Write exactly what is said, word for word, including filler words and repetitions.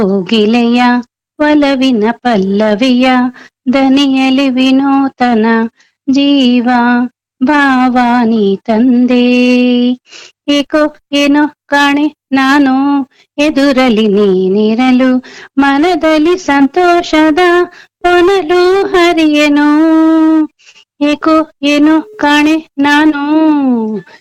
ಕೋಗಿಲೆಯ ಒಲವಿನ ಪಲ್ಲವಿಯ ದನಿಯಲಿ ವಿನೂತನ ಜೀವ ಭಾವ ನೀ ತಂದೆ. ಏಕೋ ಏನೋ ಕಾಣೆ ನಾನು ಎದುರಲಿ ನೀನಿರಲು, ಮನದಲ್ಲಿ ಸಂತೋಷದ ಹೊನಲು ಹರಿಯೆನು. ಏಕೋ ಏನೋ ಕಾಣೆ ನಾನು